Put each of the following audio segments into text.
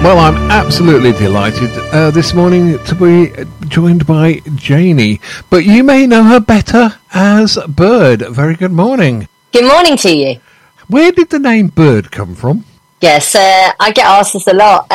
Well, I'm absolutely delighted this morning to be joined by Janie, but you may know her better as Bird. Very good morning. Good morning to you. Where did the name Bird come from? Yes, I get asked this a lot.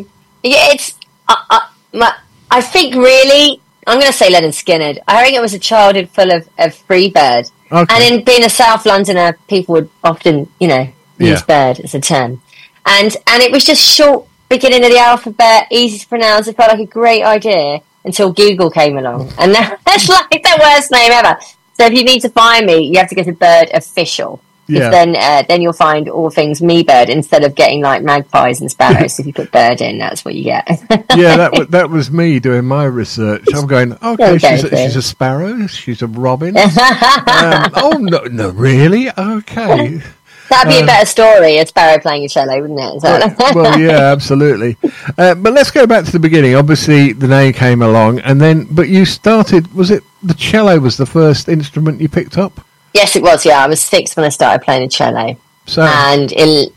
I think really, I'm going to say Leonard Skinner. I think it was a childhood full of Freebird. Okay. And in being a South Londoner, people would often, use bird as a term. And it was just short, beginning of the alphabet, easy to pronounce. It felt like a great idea until Google came along. And that's like the worst name ever. So if you need to find me, you have to go to Bird Official. Yeah. Then you'll find all things me Bird instead of getting like magpies and sparrows. If you put Bird in, that's what you get. Yeah, that was me doing my research. I'm going, okay, she's a sparrow, she's a robin. Oh no, really? Okay. That'd be a better story, a sparrow playing a cello, wouldn't it? Well, yeah, absolutely. But let's go back to the beginning. Obviously, the name came along, but you started. Was it the cello was the first instrument you picked up? Yes, it was. Yeah, I was 6 when I started playing the cello. And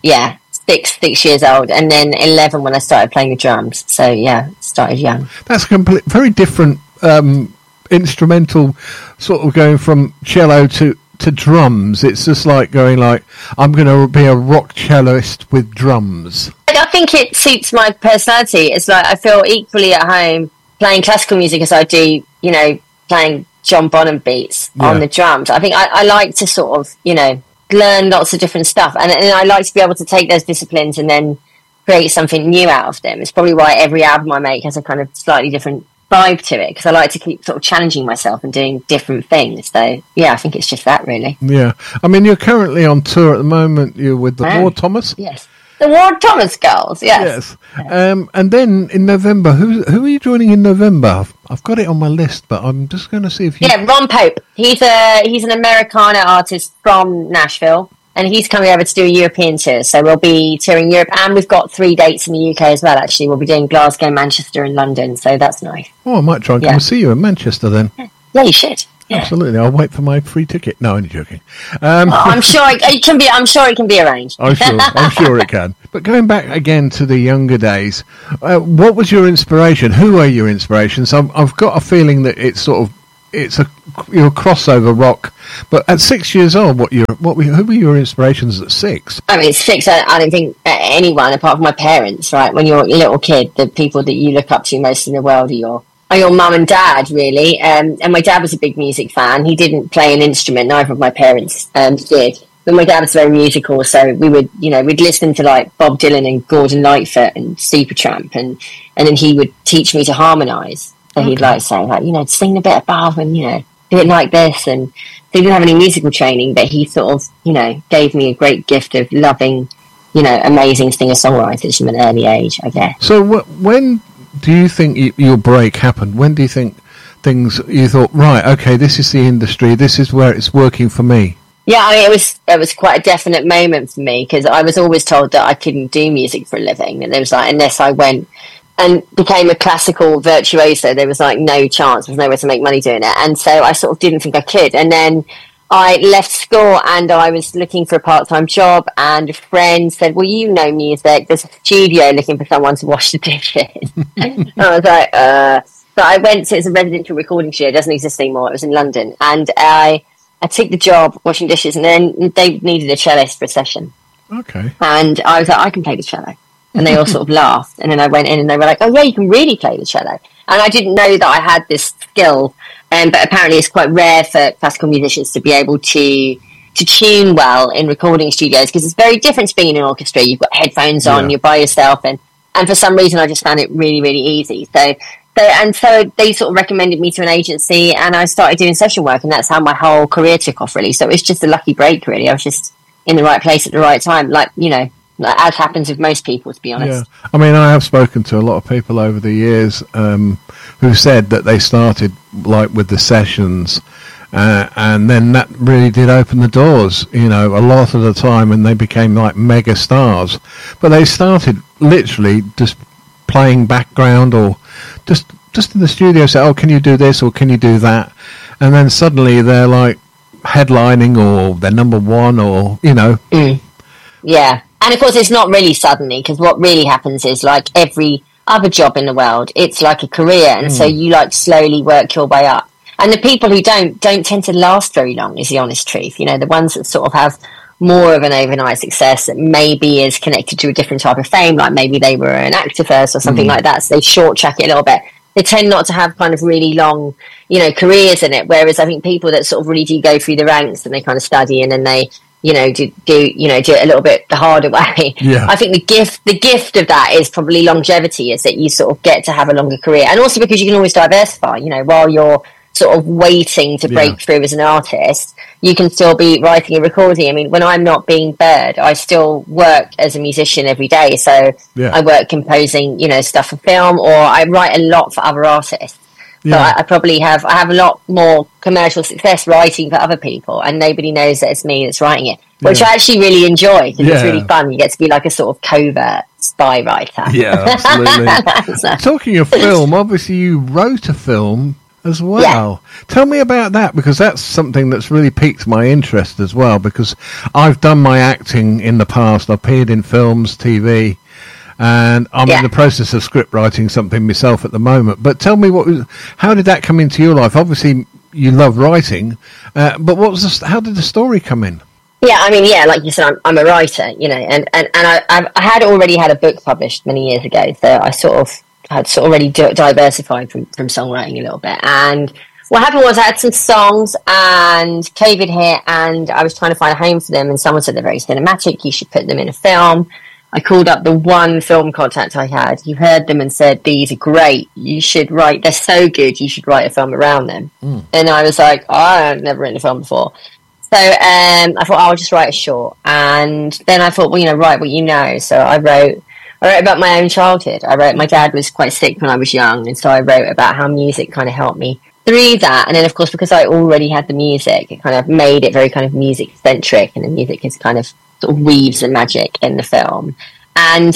6 years old, and then 11 when I started playing the drums. So yeah, started young. That's very different instrumental, sort of going from cello to drums. It's just like going like, I'm going to be a rock celloist with drums. I think it suits my personality. It's like I feel equally at home playing classical music as I do, playing John Bonham beats on the drums. I think I like to sort of, learn lots of different stuff. And I like to be able to take those disciplines and then create something new out of them. It's probably why every album I make has a kind of slightly different vibe to it, because I like to keep sort of challenging myself and doing different things. So yeah, I think it's just that really. Yeah, I mean, you're currently on tour at the moment. You're with the Ward Thomas. Yes, the Ward Thomas Girls. Yes. And then in November, who are you joining in November? I've got it on my list, but I'm just going to see if you. Yeah, Ron Pope. He's an Americana artist from Nashville. And he's coming over to do a European tour. So we'll be touring Europe. And we've got 3 dates in the UK as well, actually. We'll be doing Glasgow, Manchester and London. So that's nice. Oh, I might try and come and see you in Manchester then. Yeah, you should. Yeah. Absolutely. I'll wait for my free ticket. No, only joking. I'm sure it can be. I'm sure it can be arranged. I'm sure it can. But going back again to the younger days, what was your inspiration? Who are your inspirations? I've got a feeling that you're a crossover rock. But at 6 years old, who were your inspirations at 6? I mean, 6. I don't think anyone apart from my parents. Right, when you're a little kid, the people that you look up to most in the world are your mum and dad, really. And my dad was a big music fan. He didn't play an instrument. Neither of my parents did. But my dad was very musical, so we would, we'd listen to like Bob Dylan and Gordon Lightfoot and Supertramp, and then he would teach me to harmonise. So he'd like say, like, sing a bit above and, do it like this. And so he didn't have any musical training, but he sort of, gave me a great gift of loving, amazing singer-songwriters from an early age, I guess. So when do you think your break happened? When do you think you thought, right, okay, this is the industry, this is where it's working for me? Yeah, I mean, it was quite a definite moment for me, because I was always told that I couldn't do music for a living. And there was like, unless I went and became a classical virtuoso, there was like no chance, there was no way to make money doing it. And so I sort of didn't think I could. And then I left school and I was looking for a part-time job, and a friend said, well, music, there's a studio looking for someone to wash the dishes. And I was like, So I went to, it's a residential recording studio, it doesn't exist anymore, it was in London. And I took the job washing dishes, and then they needed a cellist for a session. Okay. And I was like, I can play the cello. And they all sort of laughed. And then I went in and they were like, oh, yeah, you can really play the cello. And I didn't know that I had this skill. But apparently it's quite rare for classical musicians to be able to tune well in recording studios, because it's very different to being in an orchestra. You've got headphones on, you're by yourself. And for some reason, I just found it really, really easy. So they sort of recommended me to an agency, and I started doing session work. And that's how my whole career took off, really. So it was just a lucky break, really. I was just in the right place at the right time. Like, as happens with most people, to be honest. Yeah, I mean, I have spoken to a lot of people over the years who said that they started like with the sessions, and then that really did open the doors. A lot of the time, and they became like mega stars. But they started literally just playing background, or just in the studio. Say, oh, can you do this or can you do that? And then suddenly they're like headlining, or they're number one, or Yeah. And of course, it's not really suddenly, because what really happens is, like every other job in the world, it's like a career, and so you like slowly work your way up. And the people who don't tend to last very long, is the honest truth. You know, the ones that sort of have more of an overnight success that maybe is connected to a different type of fame, like maybe they were an actor first or something like that, so they short track it a little bit. They tend not to have kind of really long, you know, careers in it. Whereas I think people that sort of really do go through the ranks and they kind of study and then they, you know, do it a little bit the harder way. Yeah. I think the gift of that is probably longevity, is that you sort of get to have a longer career, and also because you can always diversify. You know, while you're sort of waiting to break through as an artist, you can still be writing and recording. I mean, when I'm not being Bird, I still work as a musician every day. So I work composing, you know, stuff for film, or I write a lot for other artists. So I probably have a lot more commercial success writing for other people, and nobody knows that it's me that's writing it, which I actually really enjoy, because it's really fun. You get to be like a sort of covert spy writer. Yeah, absolutely. Talking of film, obviously you wrote a film as well. Tell me about that, because that's something that's really piqued my interest as well, because I've done my acting in the past. I've appeared in films, TV, and I'm in the process of script writing something myself at the moment. But tell me, how did that come into your life? Obviously you love writing, but how did the story come in? Yeah, I mean, like you said, I'm a writer, you know, and I had already had a book published many years ago, so I had already diversified from songwriting a little bit. And what happened was I had some songs, and COVID hit, and I was trying to find a home for them, and someone said they're very cinematic, you should put them in a film. I called up the one film contact I had. He heard them and said, these are great, you should write, they're so good, you should write a film around them. And I was like, I've never written a film before. So I thought, I'll just write a short. And then I thought, well, you know, write what you know. So I wrote about my own childhood. My dad was quite sick when I was young, and so I wrote about how music kind of helped me through that. And then, of course, because I already had the music, it kind of made it very kind of music-centric, and the music is kind of sort of weaves the magic in the film. And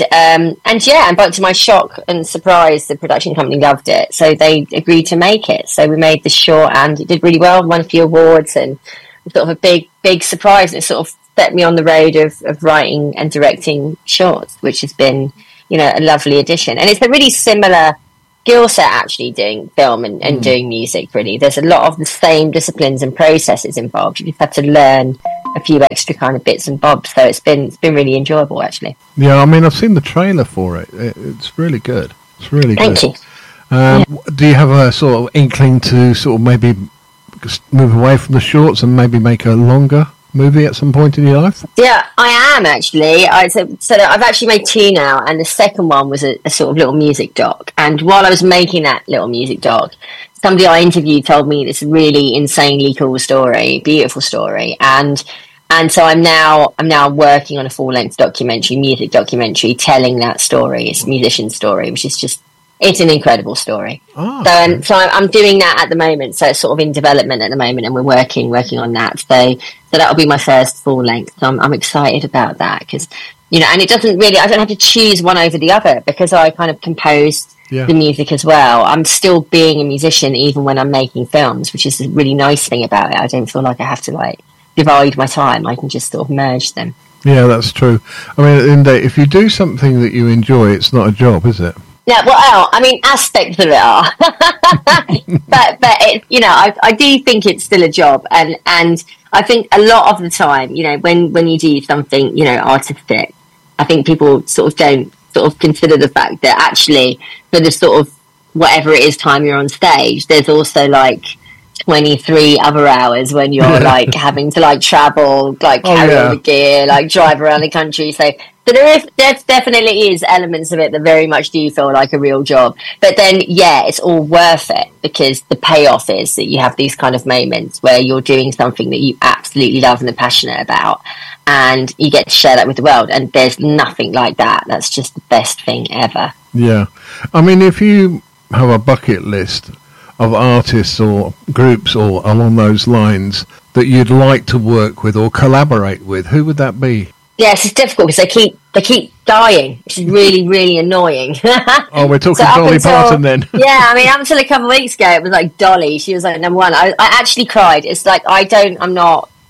but to my shock and surprise, the production company loved it, so they agreed to make it. So we made the short, and it did really well, won a few awards, and sort of a big surprise. And it sort of set me on the road of writing and directing shorts, which has been, you know, a lovely addition. And it's a really similar skill set, actually, doing film and doing music, really. There's a lot of the same disciplines and processes involved. You just have to learn a few extra kind of bits and bobs. So it's been really enjoyable, actually. Yeah, I mean, I've seen the trailer for it. It's really good. It's really good. Thank you. Do you have a sort of inkling to sort of maybe move away from the shorts and maybe make a longer movie at some point in your life? Yeah, I am actually. So I've actually made two now, and the second one was a sort of little music doc. And while I was making that little music doc, somebody I interviewed told me this really insanely cool story, beautiful story, and so I'm now working on a full-length music documentary, telling that story. It's a musician's story, which is just, it's an incredible story. Oh, so I'm doing that at the moment. So it's sort of in development at the moment, and we're working on that. So that'll be my first full length. So I'm excited about that, because, you know, and it doesn't really, I don't have to choose one over the other, because I kind of composed the music as well. I'm still being a musician even when I'm making films, which is a really nice thing about it. I don't feel like I have to like divide my time. I can just sort of merge them. Yeah, that's true. I mean, at the end of the day, if you do something that you enjoy, it's not a job, is it? Yeah, well, I mean, aspects of it are, but it, you know, I do think it's still a job, and I think a lot of the time, you know, when you do something, you know, artistic, I think people sort of don't sort of consider the fact that actually for the sort of whatever it is time you're on stage, there's also like 23 other hours when you're like having to like travel, like carry all the gear, like drive around the country. So there definitely is elements of it that very much do feel like a real job. But then, yeah, it's all worth it, because the payoff is that you have these kind of moments where you're doing something that you absolutely love and are passionate about, and you get to share that with the world. And there's nothing like that. That's just the best thing ever. Yeah. I mean, if you have a bucket list of artists or groups or along those lines that you'd like to work with or collaborate with, who would that be? Yes, it's difficult because they keep dying, which is really, really annoying. Oh, we're talking Dolly Parton then. Yeah, I mean, up until a couple of weeks ago, it was like Dolly. She was like number one. I actually cried. It's like I'm not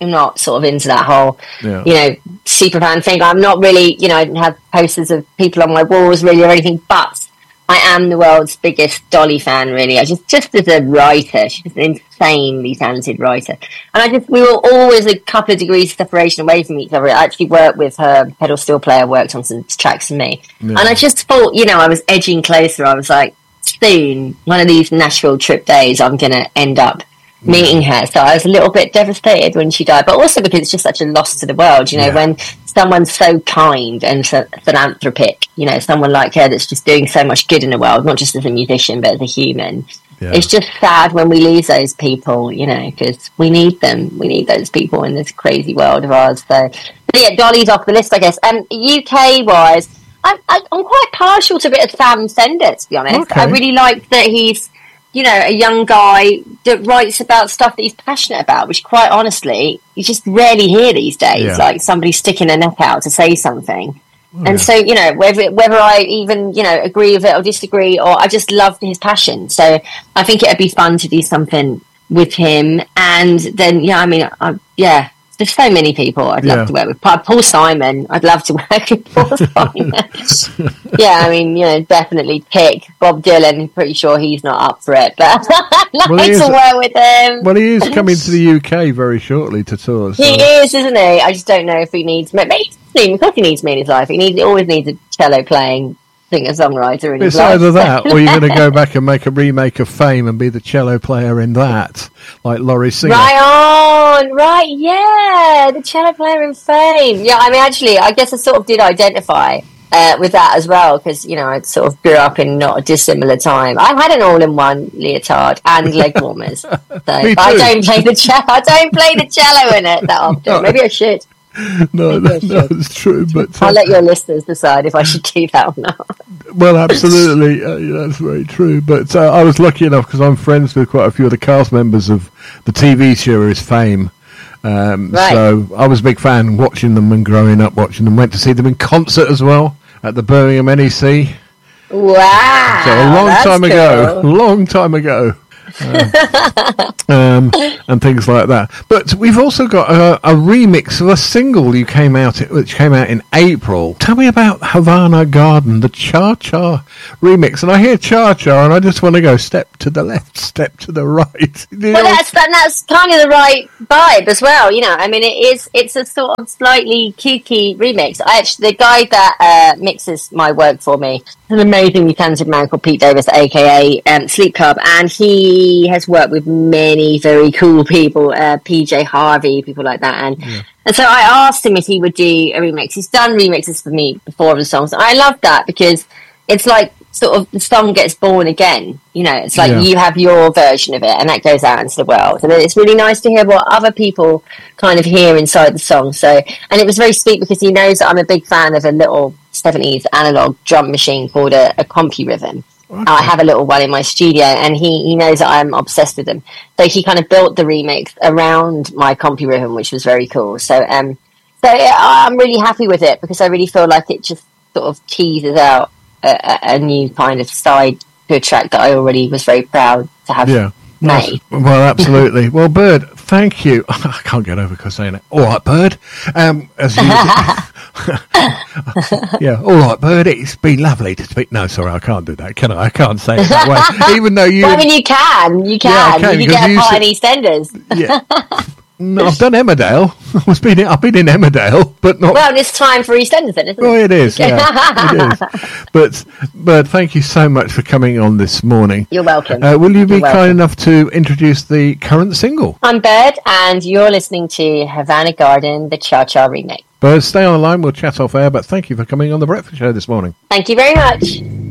I'm not sort of into that whole, super fan thing. I'm not really, I don't have posters of people on my walls really or anything, but I am the world's biggest Dolly fan, really. I just as a writer, she's an insanely talented writer. And we were always a couple of degrees separation away from each other. I actually worked with her pedal steel player, worked on some tracks for me. Yeah. And I just thought, I was edging closer. I was like, soon, one of these Nashville trip days, I'm going to end up meeting her. So I was a little bit devastated when she died, but also because it's just such a loss to the world, when someone's so kind and philanthropic, someone like her that's just doing so much good in the world, not just as a musician but as a human. It's just sad when we lose those people, because we need them. We need those people in this crazy world of ours. So yeah, Dolly's off the list, I guess. UK wise, I'm quite partial to a bit of Sam Fender, to be honest. Okay. I really like that he's a young guy that writes about stuff that he's passionate about, which quite honestly, you just rarely hear these days, like somebody sticking their neck out to say something. Oh, and so, whether I even, agree with it or disagree, or I just love his passion. So I think it'd be fun to do something with him. And then, there's so many people I'd love to work with. Paul Simon, I'd love to work with Paul Simon. Definitely pick Bob Dylan. I'm pretty sure he's not up for it, but I'd like to work with him. Well, he is coming to the UK very shortly to tour. So. He is, isn't he? I just don't know if he needs me. Of course he needs me in his life. He always needs a cello playing singer-songwriter in his life. It's either that, or you're going to go back and make a remake of Fame and be the cello player in that, like Laurie Singer. Right, yeah, the cello player in Fame. Yeah, actually, I guess I sort of did identify with that as well, because, I sort of grew up in not a dissimilar time. I had an all-in-one leotard and leg warmers, so but I don't play the cello in it that often. Maybe I should. No, it's true. But I'll let your listeners decide if I should do that or not. Well, absolutely, that's very true. But I was lucky enough because I'm friends with quite a few of the cast members of the TV series Fame. Right. So I was a big fan watching them and growing up watching them. Went to see them in concert as well at the Birmingham NEC. Wow! So a long time ago. And things like that. But we've also got a remix of a single which came out in April. Tell me about Havana Garden, the Cha Cha remix. And I hear Cha Cha and I just want to go step to the left, step to the right. Well, that's kind of the right vibe as well. It's a sort of slightly kooky remix. The guy that mixes my work for me, an amazingly talented man called Pete Davis, aka Sleep Club, and he has worked with many very cool people, PJ Harvey, people like that, and so I asked him if he would do a remix. He's done remixes for me before of the songs. I love that because it's like sort of the song gets born again. It's like you have your version of it, and that goes out into the world. And it's really nice to hear what other people kind of hear inside the song. So, and it was very sweet because he knows that I'm a big fan of a little 70s analog drum machine called a CompuRhythm. Okay. I have a little one in my studio, and he knows that I'm obsessed with them. So he kind of built the remix around my CompuRhythm, which was very cool. So, I'm really happy with it because I really feel like it just sort of teases out a new kind of side to a track that I already was very proud to have made. Nice. Well, absolutely. Well, Bird, thank you. I can't get over saying it. All right, Bird. As you, all right, Bird. It's been lovely to speak. No, sorry, I can't do that. Can I? I can't say it that way. Even though you. Well, I mean, you can. You can. Yeah, you get a part in EastEnders. Yeah. No, I've done Emmerdale. I've been in Emmerdale, but not. Well, it's time for EastEnders, then, isn't it? Well, it is. Yeah, it is. But thank you so much for coming on this morning. You're welcome. Will you be kind enough to introduce the current single? I'm Bird, and you're listening to Havana Garden, the Cha Cha remix. Bird, stay on the line. We'll chat off air. But thank you for coming on the Breakfast Show this morning. Thank you very much.